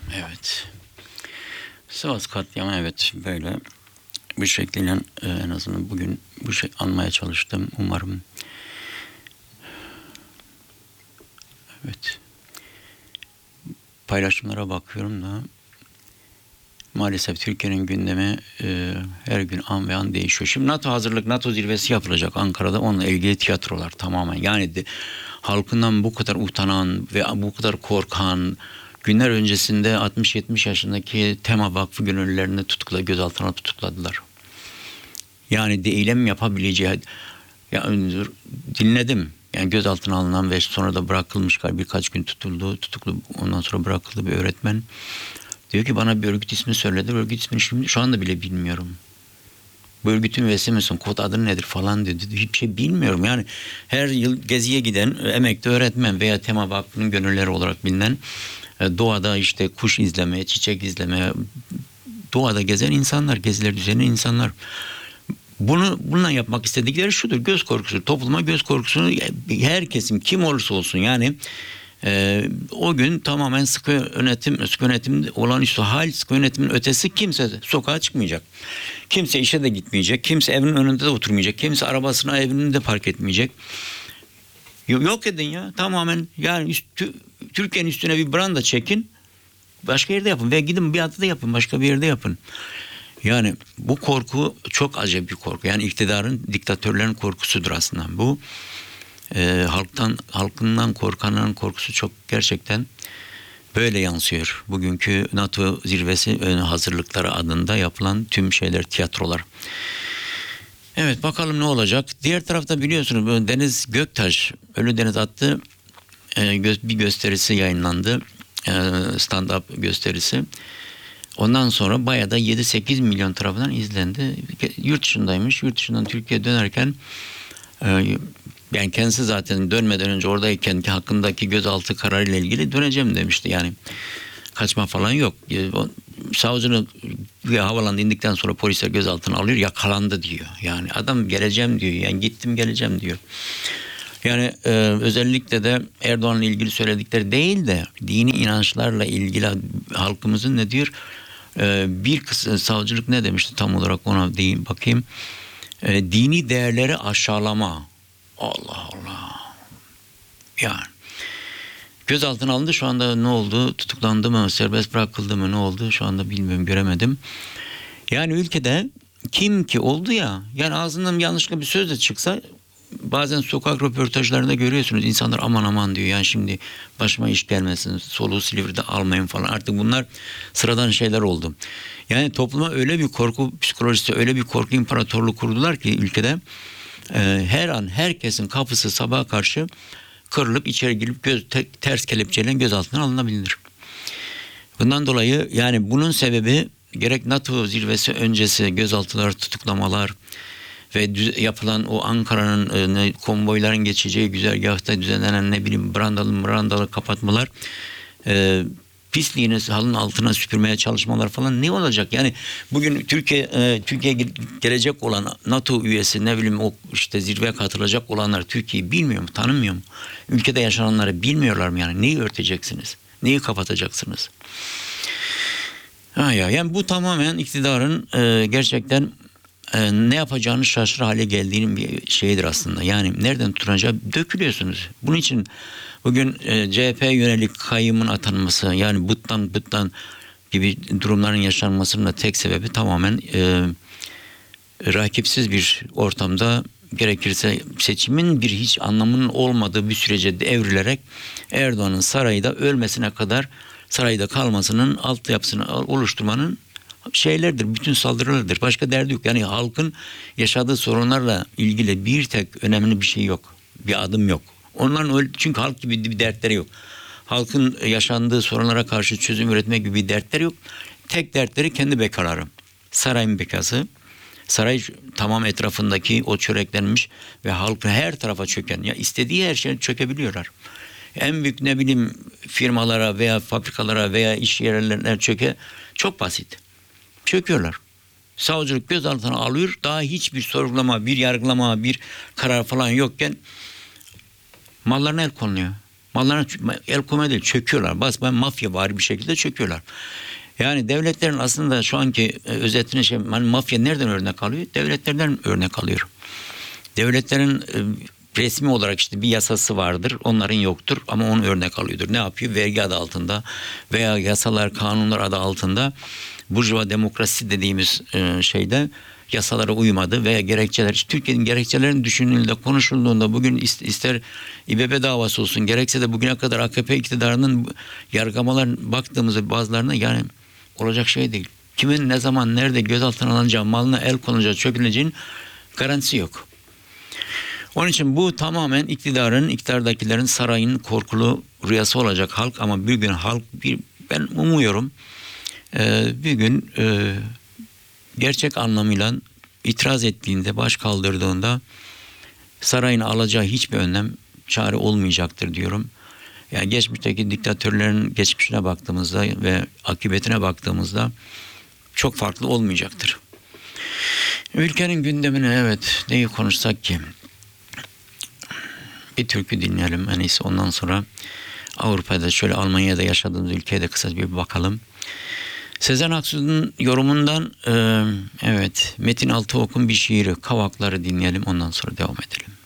Evet. Sivas katliamı, evet, böyle bu şekliyle en azından bugün bu şey anmaya çalıştım. Umarım, evet, paylaşımlara bakıyorum da maalesef Türkiye'nin gündemi her gün an ve an değişiyor. Şimdi NATO hazırlık, NATO zirvesi yapılacak Ankara'da. Onunla ilgili tiyatrolar tamamen. Yani halkından bu kadar utanan ve bu kadar korkan, günler öncesinde 60-70 yaşındaki Tema Vakfı gönüllülerini gözaltına tutukladılar. Yani de eylem yapabileceği, yani dinledim. Yani gözaltına alınan ve sonra da bırakılmış, birkaç gün tutuklu, ondan sonra bırakıldı bir öğretmen. Diyor ki bana bir örgüt ismi söyledi. Örgüt ismini şimdi şu anda bile bilmiyorum. Bu örgütün üyesi misin? Kod adı nedir falan dedi. Hiçbir şey bilmiyorum. Yani her yıl geziye giden emekli öğretmen veya Tema Vakfı'nın gönülleri olarak bilinen doğada işte kuş izleme, çiçek izleme, doğada gezen insanlar, geziler düzenleyen insanlar. Bununla yapmak istedikleri şudur: göz korkusu, topluma göz korkusunu herkesin, kim olursa olsun, yani o gün tamamen sıkı yönetim olağanüstü hal, sıkı yönetimin ötesi kimse sokağa çıkmayacak. Kimse işe de gitmeyecek. Kimse evinin önünde de oturmayacak. Kimse arabasına evinin de park etmeyecek. Yok edin ya tamamen, yani Türkiye'nin üstüne bir branda çekin. Başka yerde yapın ve gidin bir adada yapın, başka bir yerde yapın. Yani bu korku çok acayip bir korku. Yani iktidarın, diktatörlerin korkusudur aslında. Bu halkından korkanların korkusu çok gerçekten böyle yansıyor. Bugünkü NATO zirvesi ön hazırlıkları adında yapılan tüm şeyler, tiyatrolar. Evet, bakalım ne olacak. Diğer tarafta biliyorsunuz Deniz Göktaş Ölü Deniz adlı bir gösterisi yayınlandı. Stand-up gösterisi. Ondan sonra bayağı da 7-8 milyon tarafından izlendi. Yurt dışındaymış. Yurt dışından Türkiye'ye dönerken yani kendisi zaten dönmeden önce oradayken hakkındaki gözaltı kararıyla ilgili döneceğim demişti. Yani kaçma falan yok. Savcının havalandı indikten sonra polisler gözaltına alıyor, yakalandı diyor. Yani adam geleceğim diyor. Yani gittim geleceğim diyor. Yani özellikle de Erdoğan'la ilgili söyledikleri değil de dini inançlarla ilgili halkımızın ne diyor? Bir kısım savcılık ne demişti tam olarak, ona diyeyim bakayım. Dini değerleri aşağılama. Allah Allah. Yani gözaltına alındı, şu anda ne oldu? Tutuklandı mı? Serbest bırakıldı mı? Ne oldu? Şu anda bilmiyorum, göremedim. Yani ülkede kim ki oldu ya, yani ağzından yanlışlıkla bir söz de çıksa, bazen sokak röportajlarında görüyorsunuz, insanlar aman aman diyor. Yani şimdi başıma iş gelmesin, soluğu Silivri'de almayın falan. Artık bunlar sıradan şeyler oldu. Yani topluma öyle bir korku psikolojisi, öyle bir korku imparatorluğu kurdular ki ülkede her an herkesin kapısı sabaha karşı kırılıp içeri girip ters kelepçeyle gözaltına alınabilir. Bundan dolayı yani bunun sebebi gerek NATO zirvesi öncesi gözaltılar, tutuklamalar ve yapılan o Ankara'nın konvoyların geçeceği güzergahta düzenlenen ne bileyim brandalı kapatmalar, pisliğini halının altına süpürmeye çalışmalar falan ne olacak? Yani bugün Türkiye gelecek olan NATO üyesi, ne bileyim o işte zirveye katılacak olanlar Türkiye'yi bilmiyor mu, tanımıyor mu? Ülkede yaşananları bilmiyorlar mı yani? Neyi örteceksiniz? Neyi kapatacaksınız? Yani bu tamamen iktidarın gerçekten ne yapacağını şaşırır hale geldiğinin bir şeyidir aslında. Yani nereden tutunacağı dökülüyorsunuz. Bunun için bugün CHP yönelik kayyımın atanması, yani bıttan gibi durumların yaşanmasının da tek sebebi tamamen rakipsiz bir ortamda, gerekirse seçimin bir hiç anlamının olmadığı bir sürece evrilerek Erdoğan'ın sarayda ölmesine kadar sarayda kalmasının altyapısını oluşturmanın şeylerdir, bütün saldırılardır. Başka derdi yok. Yani halkın yaşadığı sorunlarla ilgili bir tek önemli bir şey yok. Bir adım yok. Onların öyle, çünkü halk gibi bir dertleri yok. Halkın yaşandığı sorunlara karşı çözüm üretmek gibi bir dertleri yok. Tek dertleri kendi bekaları. Sarayın bekası. Saray tamam etrafındaki o çöreklenmiş ve halkı her tarafa çöken, ya istediği her şeye çökebiliyorlar. En büyük ne bileyim firmalara veya fabrikalara veya iş yerlerine çok basit. Çöküyorlar. Savcılık gözaltına alıyor. Daha hiçbir sorgulama, bir yargılama, bir karar falan yokken mallarına el konuluyor. Mallarına el koyma değil, çöküyorlar. Basbayağı mafya bari bir şekilde çöküyorlar. Yani devletlerin aslında şu anki özetine hani mafya nereden örnek alıyor? Devletlerden örnek alıyor. Devletlerin resmi olarak işte bir yasası vardır. Onların yoktur ama onu örnek alıyordur. Ne yapıyor? Vergi adı altında veya yasalar, kanunlar adı altında burjuva demokrasi dediğimiz şeyde yasalara uymadı veya gerekçeler, işte Türkiye'nin gerekçelerini düşünüldüğünde, konuşulduğunda bugün ister İBB davası olsun, gerekse de bugüne kadar AKP iktidarının yargılamalar baktığımızda bazılarına yani olacak şey değil. Kimin ne zaman nerede gözaltına alınacağı, malına el konacağı, çöküleceğinin garantisi yok. Onun için bu tamamen iktidardakilerin, sarayın korkulu rüyası olacak halk, ama bir gün halk, ben umuyorum bir gün gerçek anlamıyla itiraz ettiğinde, baş kaldırdığında sarayın alacağı hiçbir önlem çare olmayacaktır diyorum. Yani geçmişteki diktatörlerin geçmişine baktığımızda ve akıbetine baktığımızda çok farklı olmayacaktır. Ülkenin gündemine evet neyi konuşsak ki? Bir türkü dinleyelim en iyisi, ondan sonra Avrupa'da, şöyle Almanya'da yaşadığımız ülkeye de kısaca bir bakalım. Sezen Aksu'nun yorumundan evet Metin Altıok'un bir şiiri Kavakları dinleyelim, ondan sonra devam edelim.